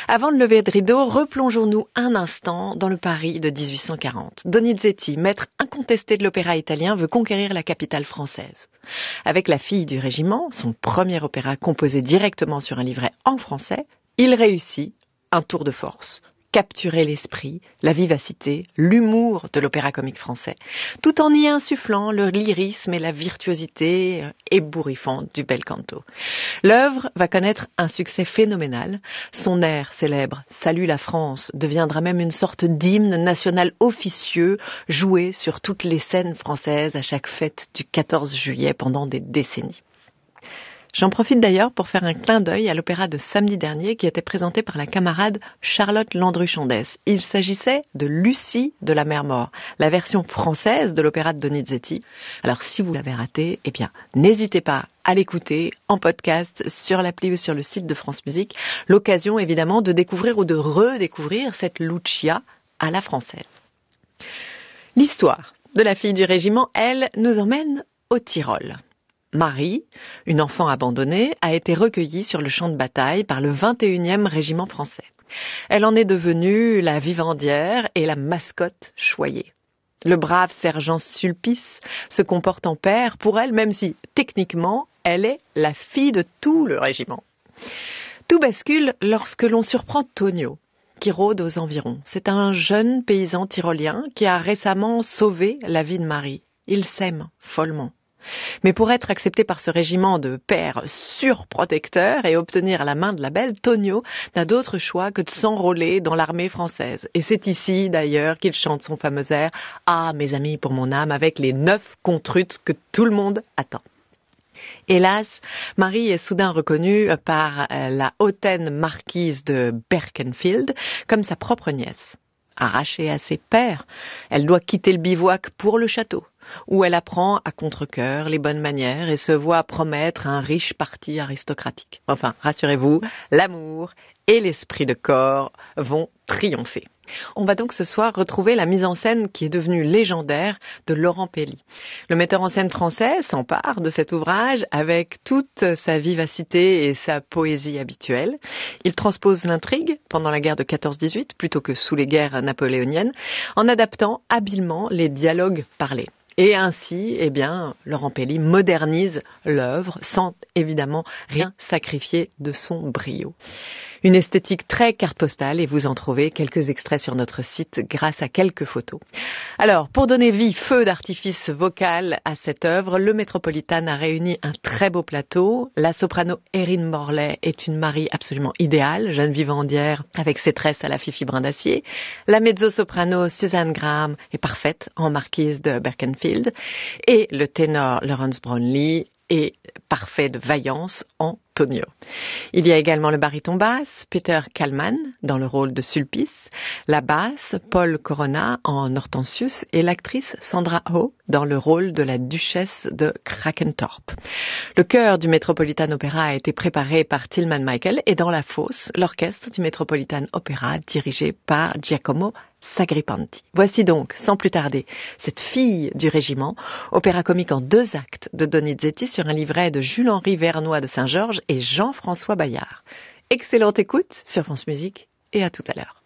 Avant de lever le rideau, replongeons-nous un instant dans le Paris de 1840. Donizetti, maître incontesté de l'opéra italien, veut conquérir la capitale française. Avec La fille du régiment, son premier opéra composé directement sur un livret en français, il réussit un tour de force. Capturer l'esprit, la vivacité, l'humour de l'opéra comique français, tout en y insufflant le lyrisme et la virtuosité ébouriffante du bel canto. L'œuvre va connaître un succès phénoménal. Son air célèbre « Salut la France » deviendra même une sorte d'hymne national officieux, joué sur toutes les scènes françaises à chaque fête du 14 juillet pendant des décennies. J'en profite d'ailleurs pour faire un clin d'œil à l'opéra de samedi dernier qui était présenté par la camarade Charlotte Landru-Chandès. Il s'agissait de Lucie de la Mer Mort, la version française de l'opéra de Donizetti. Alors si vous l'avez raté, eh bien n'hésitez pas à l'écouter en podcast sur l'appli ou sur le site de France Musique. L'occasion évidemment de découvrir ou de redécouvrir cette Lucia à la française. L'histoire de La fille du régiment, elle, nous emmène au Tyrol. Marie, une enfant abandonnée, a été recueillie sur le champ de bataille par le 21e régiment français. Elle en est devenue la vivandière et la mascotte choyée. Le brave sergent Sulpice se comporte en père pour elle, même si, techniquement, elle est la fille de tout le régiment. Tout bascule lorsque l'on surprend Tonio, qui rôde aux environs. C'est un jeune paysan tyrolien qui a récemment sauvé la vie de Marie. Il s'aime follement. Mais pour être accepté par ce régiment de pères surprotecteurs et obtenir la main de la belle, Tonio n'a d'autre choix que de s'enrôler dans l'armée française. Et c'est ici, d'ailleurs, qu'il chante son fameux air « Ah, mes amis, pour mon âme » avec les 9 contrutes que tout le monde attend. Hélas, Marie est soudain reconnue par la hautaine marquise de Berkenfield comme sa propre nièce. Arrachée à ses pères, elle doit quitter le bivouac pour le château, où elle apprend à contre-cœur les bonnes manières et se voit promettre un riche parti aristocratique. Enfin, rassurez-vous, l'amour et l'esprit de corps vont triompher. On va donc ce soir retrouver la mise en scène qui est devenue légendaire de Laurent Pelly. Le metteur en scène français s'empare de cet ouvrage avec toute sa vivacité et sa poésie habituelle. Il transpose l'intrigue pendant la guerre de 14-18 plutôt que sous les guerres napoléoniennes en adaptant habilement les dialogues parlés. Et ainsi, Laurent Pelly modernise l'œuvre sans évidemment rien sacrifier de son brio. Une esthétique très carte postale et vous en trouvez quelques extraits sur notre site grâce à quelques photos. Alors, pour donner vie, feu d'artifice vocal à cette œuvre, le Métropolitain a réuni un très beau plateau. La soprano Erin Morley est une Marie absolument idéale, jeune vivandière avec ses tresses à la Fifi Brin d'Acier. La mezzo-soprano Suzanne Graham est parfaite en marquise de Berkenfield. Et le ténor Lawrence Brownlee est parfait de vaillance en Tonio. Il y a également le baryton basse, Peter Kallmann, dans le rôle de Sulpice, la basse, Paul Corona en Hortensius et l'actrice Sandra Oh dans le rôle de la duchesse de Krakentorp. Le chœur du Metropolitan Opera a été préparé par Tilman Michael et dans la fosse, l'orchestre du Metropolitan Opera dirigé par Giacomo Sagripanti. Voici donc, sans plus tarder, cette fille du régiment, opéra comique en 2 actes de Donizetti sur un livret de Jules-Henri Vernois de Saint-Georges et Jean-François Bayard. Excellente écoute sur France Musique et à tout à l'heure.